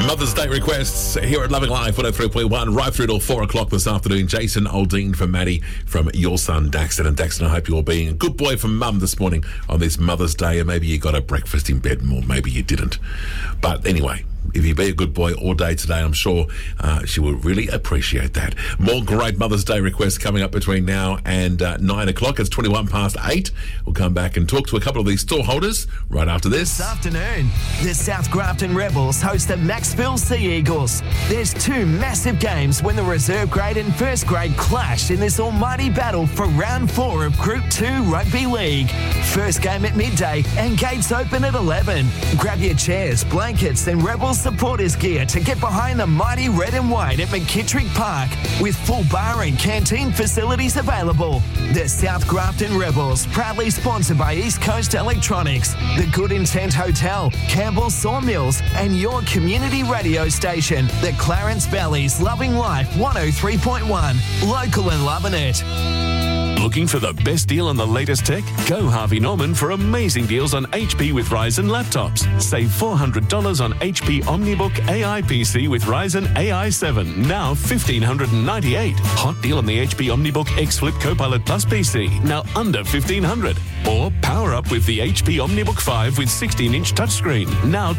Mother's Day requests here at Loving Life 103.1 right through till 4 o'clock this afternoon. Jason Aldean from Maddie from your son Daxton. And Daxton, I hope you're being a good boy for Mum this morning on this Mother's Day, and maybe you got a breakfast in bed, or maybe you didn't. But anyway, if you be a good boy all day today, I'm sure she will really appreciate that. More great Mother's Day requests coming up between now and 9 o'clock. It's 21 past 8. We'll come back and talk to a couple of these store holders right after this. This afternoon, the South Grafton Rebels host the Maxville Sea Eagles. There's two massive games when the reserve grade and first grade clash in this almighty battle for round 4 of Group 2 Rugby League. First game at midday and gates open at 11. Grab your chairs, blankets and Rebels supporters gear to get behind the mighty red and white at McKittrick Park with full bar and canteen facilities available. The South Grafton Rebels, proudly sponsored by East Coast Electronics, the Good Intent Hotel, Campbell Sawmills and your community radio station, the Clarence Valley's Loving Life 103.1, local and loving it. Looking for the best deal on the latest tech? Go Harvey Norman for amazing deals on HP with Ryzen laptops. Save $400 on HP OmniBook AI PC with Ryzen AI 7, now $1,598. Hot deal on the HP OmniBook X Flip Copilot Plus PC, now under $1,500. Or power up with the HP OmniBook 5 with 16-inch touchscreen, now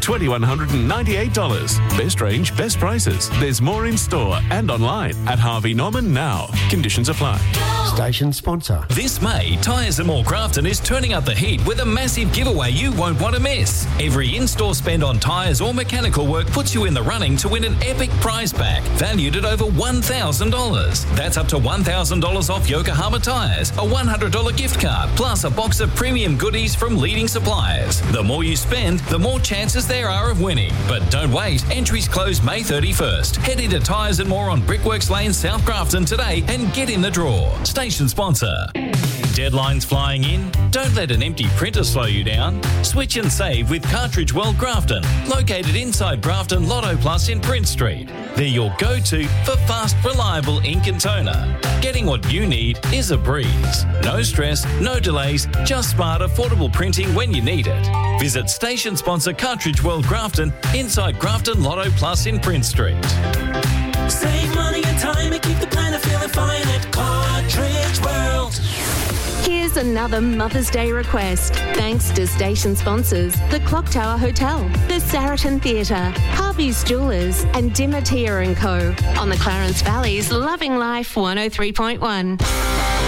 $2,198. Best range, best prices. There's more in store and online at Harvey Norman now. Conditions apply. Station sponsor. This May, Tyres & More Grafton is turning up the heat with a massive giveaway you won't want to miss. Every in-store spend on tyres or mechanical work puts you in the running to win an epic prize pack valued at over $1,000. That's up to $1,000 off Yokohama tyres, a $100 gift card, plus a box of premium goodies from leading suppliers. The more you spend, the more chances there are of winning. But don't wait, entries close May 31st. Head into Tyres & More on Brickworks Lane, South Grafton today and get in the draw. Station sponsor. Deadlines flying in? Don't let an empty printer slow you down. Switch and save with Cartridge World Grafton, located inside Grafton Lotto Plus in Prince Street. They're your go-to for fast, reliable ink and toner. Getting what you need is a breeze. No stress, no delays, just smart, affordable printing when you need it. Visit station sponsor Cartridge World Grafton inside Grafton Lotto Plus in Prince Street. Save money and time and keep the planet feeling fine at Cartridge World. Here's another Mother's Day request. Thanks to station sponsors, the Clock Tower Hotel, the Saraton Theatre, Harvey's Jewellers and Dimatia & Co. on the Clarence Valley's Loving Life 103.1.